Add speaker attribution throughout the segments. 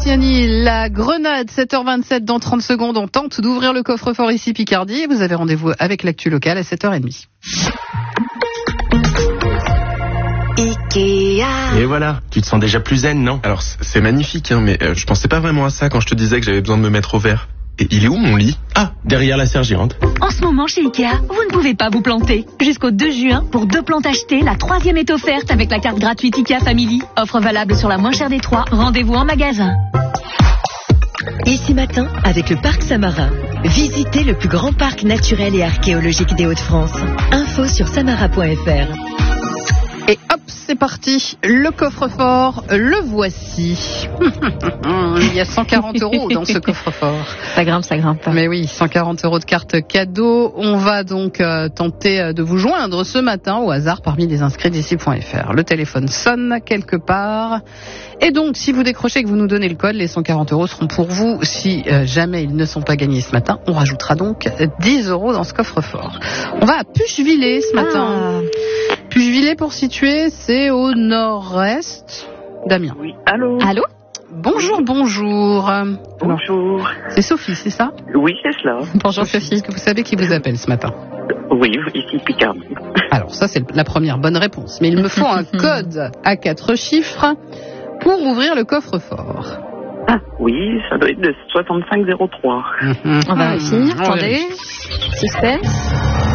Speaker 1: Bastiani, la Grenade, 7h27 dans 30 secondes. On tente d'ouvrir le coffre-fort ici Picardie. Vous avez rendez-vous avec l'actu locale à 7h30.
Speaker 2: Ikea.
Speaker 3: Et voilà, tu te sens déjà plus zen, non?
Speaker 4: Alors c'est magnifique, mais je pensais pas vraiment à ça quand je te disais que j'avais besoin de me mettre au vert. Et il est où mon lit?
Speaker 3: Ah, derrière la serre géante.
Speaker 5: En ce moment chez Ikea, vous ne pouvez pas vous planter. Jusqu'au 2 juin, pour 2 plantes achetées, la 3e est offerte avec la carte gratuite Ikea Family. Offre valable sur la moins chère des 3. Rendez-vous en magasin.
Speaker 2: Ici matin, avec le parc Samarin. Visitez le plus grand parc naturel et archéologique des Hauts-de-France. Info sur samara.fr.
Speaker 1: Et hop, c'est parti. Le coffre-fort, le voici. Il y a 140 € dans ce coffre-fort.
Speaker 6: Ça grimpe.
Speaker 1: Mais oui, 140 € de cartes cadeaux. On va donc tenter de vous joindre ce matin au hasard parmi les inscrits d'ici.fr. Le téléphone sonne quelque part. Et donc, si vous décrochez et que vous nous donnez le code, les 140 € seront pour vous. Si jamais ils ne sont pas gagnés ce matin, on rajoutera donc 10 € dans ce coffre-fort. On va à Puchevillers ce matin. Puchevillers, pour situer, c'est au nord-est. Damien.
Speaker 7: Oui, allô.
Speaker 1: Bonjour.
Speaker 7: Bonjour.
Speaker 1: C'est Sophie, c'est ça?
Speaker 7: Oui, c'est cela.
Speaker 1: Bonjour Sophie. Est-ce que vous savez qui vous appelle ce matin?
Speaker 7: Oui, ici Picardie.
Speaker 1: Alors ça, c'est la première bonne réponse. Mais il me faut un code à 4 chiffres pour ouvrir le coffre-fort.
Speaker 7: Ah, oui, ça doit être de 6503.
Speaker 6: On va vérifier. Attendez. Suspense.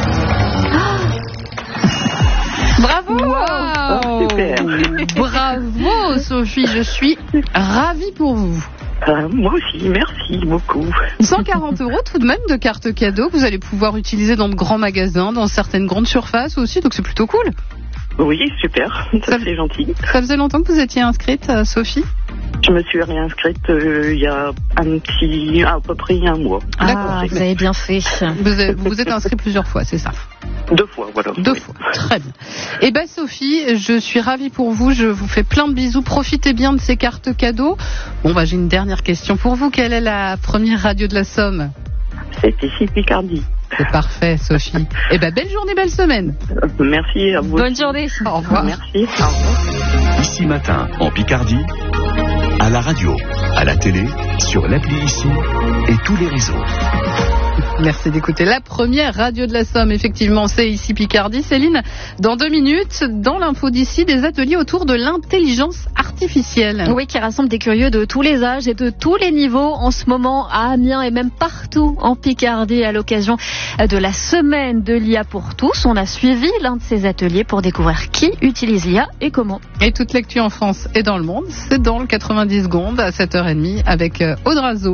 Speaker 1: Bravo!
Speaker 7: Wow. Super.
Speaker 1: Bravo Sophie, je suis ravie pour vous.
Speaker 7: Moi aussi, merci beaucoup.
Speaker 1: 140 € tout de même de cartes cadeaux que vous allez pouvoir utiliser dans de grands magasins, dans certaines grandes surfaces aussi, donc c'est plutôt cool.
Speaker 7: Oui, super, ça c'est gentil.
Speaker 1: Ça faisait longtemps que vous étiez inscrite, Sophie?
Speaker 7: Je me suis réinscrite il y a à peu près un mois.
Speaker 6: Ah, vous avez bien fait.
Speaker 1: Vous êtes inscrit plusieurs fois, c'est ça?
Speaker 7: 2 fois, voilà.
Speaker 1: 2 fois, très bien. Eh ben Sophie, je suis ravie pour vous, je vous fais plein de bisous, profitez bien de ces cartes cadeaux. Bon j'ai une dernière question pour vous, quelle est la première radio de la Somme?
Speaker 7: C'est ici Picardie.
Speaker 1: C'est parfait Sophie. Eh ben belle journée, belle semaine.
Speaker 7: Merci à vous.
Speaker 6: Bonne journée.
Speaker 1: Au revoir.
Speaker 7: Merci, au revoir.
Speaker 8: Ici matin, en Picardie, à la radio, à la télé, sur l'appli Ici et tous les réseaux.
Speaker 1: Merci d'écouter la première radio de la Somme. Effectivement, c'est ici Picardie. Céline, dans 2 minutes, dans l'info d'ici, des ateliers autour de l'intelligence artificielle.
Speaker 6: Oui, qui rassemble des curieux de tous les âges et de tous les niveaux en ce moment à Amiens et même partout en Picardie à l'occasion de la semaine de l'IA pour tous. On a suivi l'un de ces ateliers pour découvrir qui utilise l'IA et comment.
Speaker 1: Et toute l'actu en France et dans le monde, c'est dans le 90 secondes à 7h30 avec Audrazo.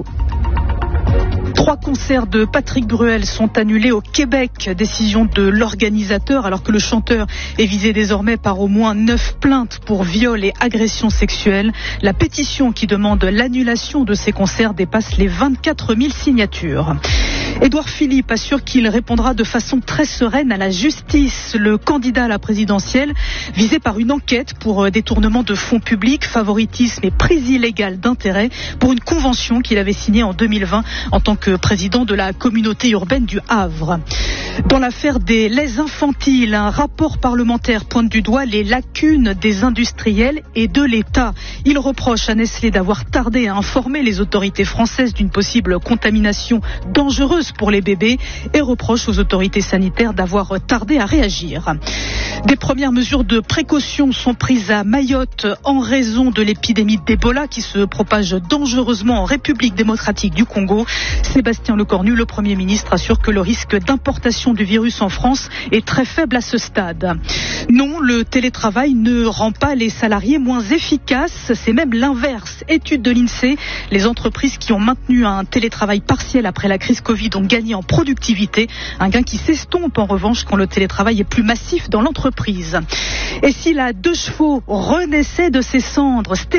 Speaker 9: 3 concerts de Patrick Bruel sont annulés au Québec. Décision de l'organisateur alors que le chanteur est visé désormais par au moins 9 plaintes pour viol et agression sexuelle. La pétition qui demande l'annulation de ces concerts dépasse les 24 000 signatures. Édouard Philippe assure qu'il répondra de façon très sereine à la justice. Le candidat à la présidentielle visé par une enquête pour détournement de fonds publics, favoritisme et prise illégale d'intérêt pour une convention qu'il avait signée en 2020 en tant que président de la communauté urbaine du Havre. Dans l'affaire des laits infantiles, un rapport parlementaire pointe du doigt les lacunes des industriels et de l'État. Il reproche à Nestlé d'avoir tardé à informer les autorités françaises d'une possible contamination dangereuse pour les bébés et reproche aux autorités sanitaires d'avoir tardé à réagir. Des premières mesures de précaution sont prises à Mayotte en raison de l'épidémie d'Ebola qui se propage dangereusement en République démocratique du Congo. Sébastien Lecornu, le Premier ministre, assure que le risque d'importation du virus en France est très faible à ce stade. Non, le télétravail ne rend pas les salariés moins efficaces, c'est même l'inverse. Étude de l'INSEE, les entreprises qui ont maintenu un télétravail partiel après la crise Covid ont gagné en productivité, un gain qui s'estompe en revanche quand le télétravail est plus massif dans l'entreprise. Et si la 2 chevaux renaissait de ses cendres,